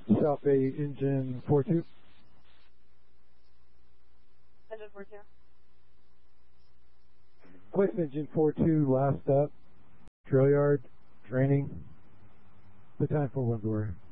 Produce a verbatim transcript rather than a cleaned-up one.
South Bay engine four two. Engine four two. Place engine four two, last up. Trail yard, training. The time for one door.